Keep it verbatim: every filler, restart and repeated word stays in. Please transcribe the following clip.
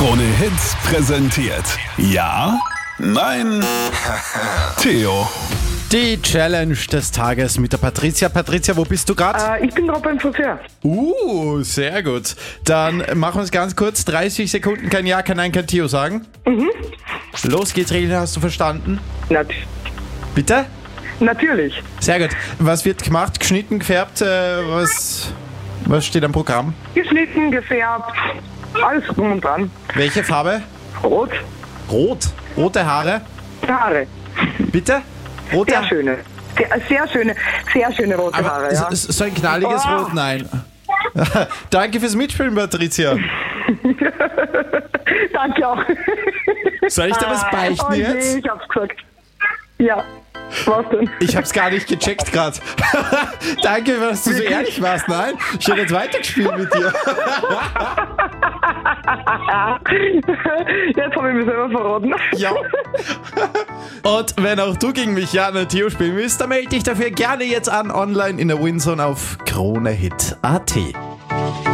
Krone Hits präsentiert. Ja? Nein? Theo. Die Challenge des Tages mit der Patricia. Patricia, wo bist du gerade? Äh, ich bin gerade beim Friseur. Uh, sehr gut. Dann machen wir es ganz kurz. dreißig Sekunden, kein Ja, kein Nein, kein Theo sagen. Mhm. Los geht's, Regeln hast du verstanden? Nat Bitte? natürlich. Sehr gut. Was wird gemacht? Geschnitten, gefärbt? Äh, was, was steht am Programm? Geschnitten, gefärbt, alles drum und dran. Welche Farbe? Rot, Rot. Rote Haare? Haare. Bitte? Rote Sehr schöne. Sehr, sehr schöne, sehr schöne rote Aber Haare, ja. s- so ein knalliges Oh. Rot? Nein. Danke fürs Mitspielen, Patricia. Danke auch. Soll ich da was beichten oh je, jetzt? ich hab's gesagt. Ja. Was denn? Ich hab's gar nicht gecheckt gerade. Danke, dass du so ehrlich warst. Nein, ich hätte jetzt weitergespielt mit dir. Jetzt habe ich mich selber verraten. Ja. Und wenn auch du gegen mich, Jan und Theo, spielen willst, dann melde dich dafür gerne jetzt an, online in der Winzone auf Kronehit punkt at.